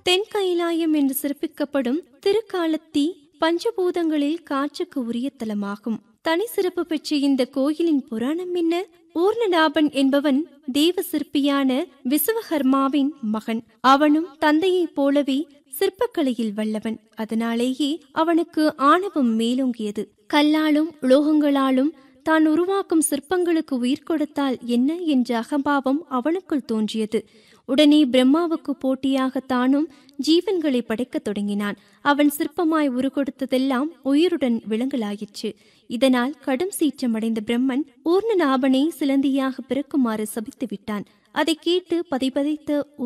தென்கைலாயம் என்று சிறப்பிக்கப்படும் திருக்காலத்தி பஞ்சபூதங்களில் காற்றுக்கு உரிய தலமாகும். தனி சிறப்பு பெற்ற இந்த கோயிலின் புராணம் என்ன? ஊர்ணநாபன் என்பவன் தேவ சிற்பியான விசுவகர்மாவின் மகன். அவனும் தந்தையைப் போலவே சிற்பக்கலையில் வல்லவன். அதனாலேயே அவனுக்கு ஆணவம் மேலோங்கியது. கல்லாலும் உலோகங்களாலும் தான் உருவாக்கும் சிற்பங்களுக்கு உயிர் கொடுத்தால் என்ன என்ற அகம்பாவம் அவனுக்குள் தோன்றியது. உடனே பிரம்மாவுக்கு போட்டியாக தானும் ஜீவன்களை படைக்கத் தொடங்கினான். அவன் சிற்பமாய் உருகொடுத்ததெல்லாம் உயிருடன் விலங்கலாயிற்று. இதனால் கடும் சீற்றமடைந்த பிரம்மன் ஊர்ணநாபனை சிலந்தியாக பிறக்குமாறு சபித்து விட்டான். அதை கேட்டு பதைபதைத்த